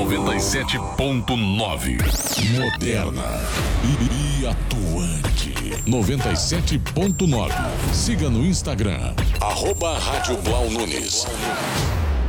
97.9. Moderna e atuante. 97.9. Siga no Instagram, @Rádio Blau Nunes.